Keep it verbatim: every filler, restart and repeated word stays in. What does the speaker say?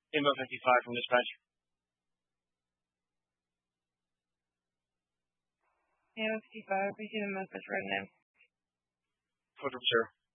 Info fifty-five from dispatch. Yeah, fifty-five. We see the message right now. Foot officer.